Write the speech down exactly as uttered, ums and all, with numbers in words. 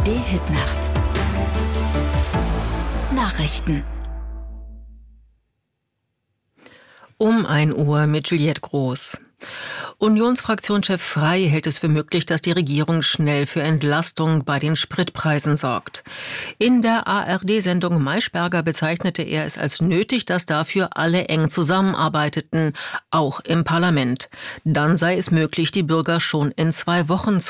A R D-Hitnacht. Nachrichten. Um ein Uhr mit Juliette Groß. Unionsfraktionschef Frey hält es für möglich, dass die Regierung schnell für Entlastung bei den Spritpreisen sorgt. In der A R D-Sendung Maischberger bezeichnete er es als nötig, dass dafür alle eng zusammenarbeiteten, auch im Parlament. Dann sei es möglich, die Bürger schon in zwei Wochen